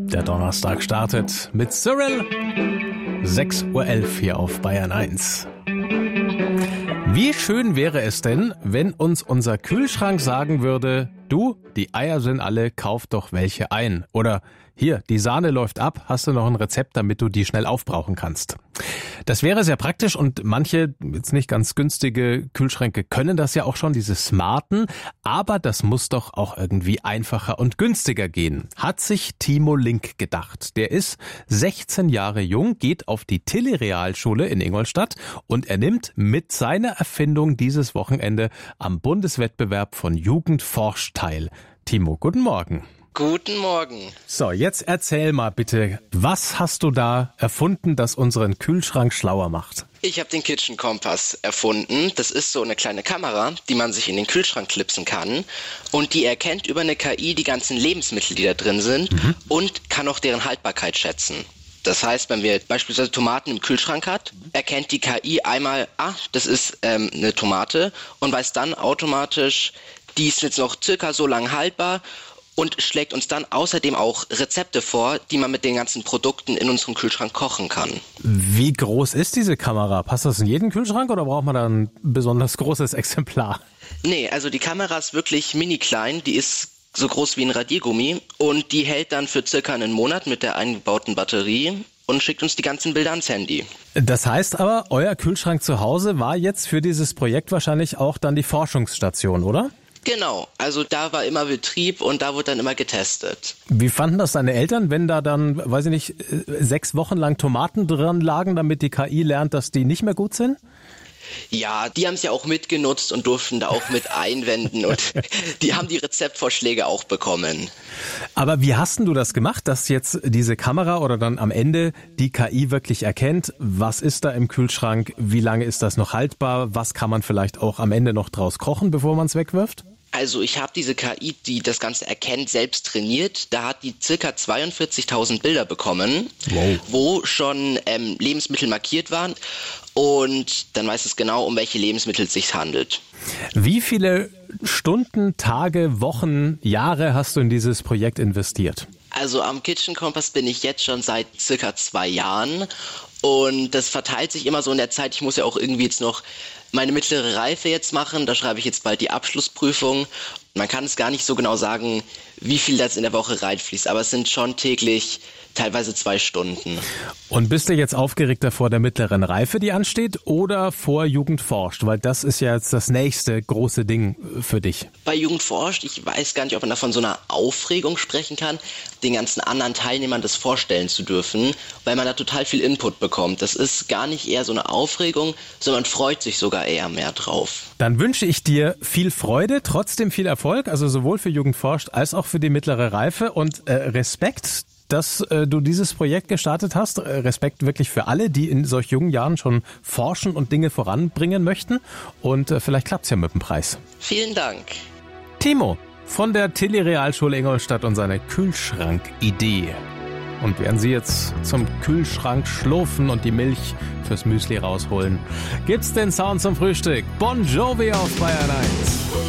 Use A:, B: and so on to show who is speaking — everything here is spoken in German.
A: Der Donnerstag startet mit Cyril. 6.11 Uhr hier auf Bayern 1. Wie schön wäre es denn, wenn uns unser Kühlschrank sagen würde, du, die Eier sind alle, kauf doch welche ein. Oder hier, die Sahne läuft ab, hast du noch ein Rezept, damit du die schnell aufbrauchen kannst. Das wäre sehr praktisch und manche, jetzt nicht ganz günstige Kühlschränke können das ja auch schon, diese smarten, aber das muss doch auch irgendwie einfacher und günstiger gehen, hat sich Timo Link gedacht. Der ist 16 Jahre jung, geht auf die Tilly-Realschule in Ingolstadt und er nimmt mit seiner Erfindung dieses Wochenende am Bundeswettbewerb von Jugend forscht teil. Timo, guten Morgen.
B: Guten Morgen.
A: So, jetzt erzähl mal bitte, was hast du da erfunden, das unseren Kühlschrank schlauer macht?
B: Ich habe den Kitchen Kompass erfunden. Das ist so eine kleine Kamera, die man sich in den Kühlschrank klipsen kann. Und die erkennt über eine KI die ganzen Lebensmittel, die da drin sind und kann auch deren Haltbarkeit schätzen. Das heißt, wenn wir beispielsweise Tomaten im Kühlschrank hat, erkennt die KI einmal, das ist eine Tomate und weiß dann automatisch, die ist jetzt noch circa so lang haltbar und schlägt uns dann außerdem auch Rezepte vor, die man mit den ganzen Produkten in unserem Kühlschrank kochen kann.
A: Wie groß ist diese Kamera? Passt das in jeden Kühlschrank oder braucht man da ein besonders großes Exemplar?
B: Nee, also die Kamera ist wirklich mini klein, die ist so groß wie ein Radiergummi und die hält dann für circa einen Monat mit der eingebauten Batterie und schickt uns die ganzen Bilder ans Handy.
A: Das heißt aber, euer Kühlschrank zu Hause war jetzt für dieses Projekt wahrscheinlich auch dann die Forschungsstation, oder?
B: Genau, also da war immer Betrieb und da wurde dann immer getestet.
A: Wie fanden das deine Eltern, wenn da dann, weiß ich nicht, 6 Wochen lang Tomaten dran lagen, damit die KI lernt, dass die nicht mehr gut sind?
B: Ja, die haben es ja auch mitgenutzt und durften da auch mit einwenden und die haben die Rezeptvorschläge auch bekommen.
A: Aber wie hast denn du das gemacht, dass jetzt diese Kamera oder dann am Ende die KI wirklich erkennt, was ist da im Kühlschrank, wie lange ist das noch haltbar, was kann man vielleicht auch am Ende noch draus kochen, bevor man es wegwirft?
B: Also ich habe diese KI, die das Ganze erkennt, selbst trainiert. Da hat die circa 42.000 Bilder bekommen, wo schon Lebensmittel markiert waren. Und dann weiß es genau, um welche Lebensmittel es sich handelt.
A: Wie viele Stunden, Tage, Wochen, Jahre hast du in dieses Projekt investiert?
B: Also am Kitchen Kompass bin ich jetzt schon seit circa 2 Jahren. Und das verteilt sich immer so in der Zeit. Ich muss ja auch irgendwie jetzt noch meine mittlere Reife jetzt machen. Da schreibe ich jetzt bald die Abschlussprüfung. Man kann es gar nicht so genau sagen, wie viel das in der Woche reinfließt. Aber es sind schon täglich teilweise 2 Stunden.
A: Und bist du jetzt aufgeregter vor der mittleren Reife, die ansteht, oder vor Jugend forscht? Weil das ist ja jetzt das nächste große Ding für dich.
B: Bei Jugend forscht, ich weiß gar nicht, ob man da von so einer Aufregung sprechen kann, den ganzen anderen Teilnehmern das vorstellen zu dürfen, weil man da total viel Input bekommt. Das ist gar nicht eher so eine Aufregung, sondern man freut sich sogar eher mehr drauf.
A: Dann wünsche ich dir viel Freude, trotzdem viel Erfolg, also sowohl für Jugend forscht als auch für die mittlere Reife und Respekt, dass du dieses Projekt gestartet hast. Respekt wirklich für alle, die in solch jungen Jahren schon forschen und Dinge voranbringen möchten. Und vielleicht klappt's ja mit dem Preis.
B: Vielen Dank.
A: Timo von der Tilly-Realschule Ingolstadt und seine Kühlschrank-Idee. Und während Sie jetzt zum Kühlschrank schlurfen und die Milch fürs Müsli rausholen, gibt's den Sound zum Frühstück. Bon Jovi auf Bayern 1.